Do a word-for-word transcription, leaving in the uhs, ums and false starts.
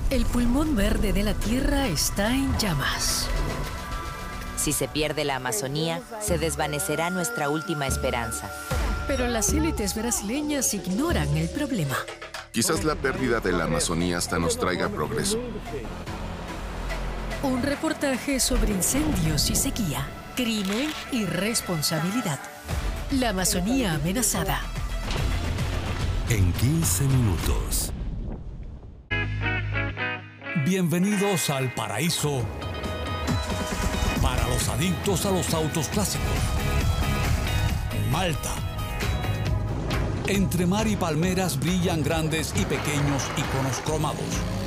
El pulmón verde de la Tierra está en llamas. Si se pierde la Amazonía, se desvanecerá nuestra última esperanza. Pero las élites brasileñas ignoran el problema. Quizás la pérdida de la Amazonía hasta nos traiga progreso. Un reportaje sobre incendios y sequía, crimen y responsabilidad. La Amazonía amenazada. En quince minutos. Bienvenidos al paraíso para los adictos a los autos clásicos. Malta. Entre mar y palmeras brillan grandes y pequeños iconos cromados.